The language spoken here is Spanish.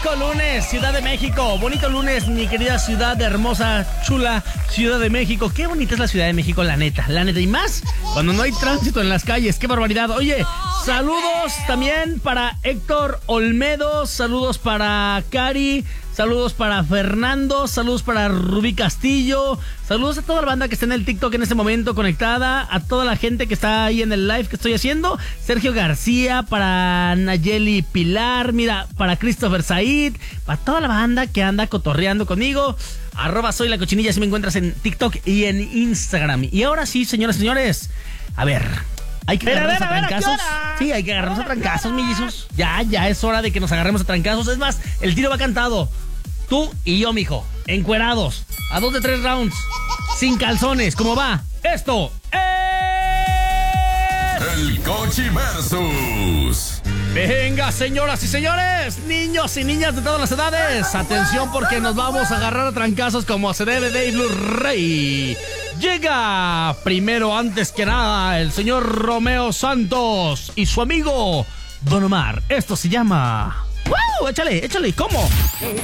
Bonito lunes, Ciudad de México. Bonito lunes, mi querida ciudad hermosa, chula, Ciudad de México. Qué bonita es la Ciudad de México, la neta. Y más cuando no hay tránsito en las calles. Qué barbaridad. Oye, saludos también para Héctor Olmedo. Saludos para Cari. Saludos para Fernando, saludos para Rubí Castillo, saludos a toda la banda que está en el TikTok en este momento conectada, a toda la gente que está ahí en el live que estoy haciendo, Sergio García, para Nayeli Pilar, mira, para Christopher Said, para toda la banda que anda cotorreando conmigo, @soylacochinilla si me encuentras en TikTok y en Instagram. Y ahora sí, señoras y señores, a ver... Hay que agarrarnos a trancazos. Sí, hay que agarrarnos a trancazos, mi Jesus. Ya es hora de que nos agarremos a trancazos. Es más, el tiro va cantado. Tú y yo, mijo, encuerados, a 2 de 3 rounds, sin calzones. ¿Cómo va? Esto es... El Cochi Versus. Venga, señoras y señores, niños y niñas de todas las edades, atención porque nos vamos a agarrar a trancazos como se debe de Blu-ray. Llega primero, antes que nada, el señor Romeo Santos y su amigo Don Omar. Esto se llama... ¡Wow! Échale, ¿cómo?